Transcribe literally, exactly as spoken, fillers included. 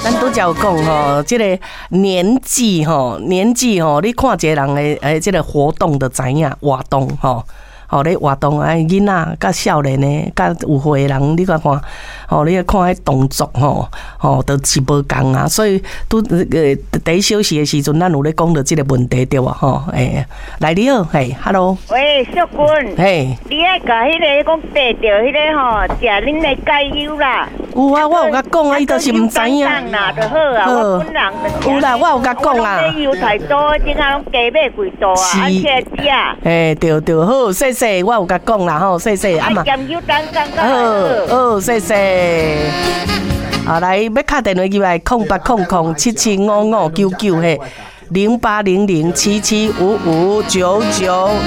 咱拄则有讲吼，即个年纪吼，年纪吼，你看一个人的诶，即个活动就知影活动吼。吼，咧活动啊，囡仔甲少年的，甲有岁人，你看看，吼，你看迄动作吼，吼，都是无共啊。所以拄呃第一小时的时阵，咱有咧讲到即个问题对无？吼，诶，来你好，嘿 ，hello， 喂，淑君， 嘿， 你爱甲迄个讲爬着迄个吼，食恁的钙油啦。 有啊，我有甲讲啊，伊都是毋知影。 啦，就好啊，我本人有啦，我有甲讲啊。 油太多，即下拢加买几多啊？而且食。 嘿，对对，好，谢谢，我有甲讲啦，吼，谢谢，啊嘛。 盐油蛋刚刚好，好，谢谢。啊，来，要打电话入来，空八空空七七五五九九嘿，零八零零七七五五九九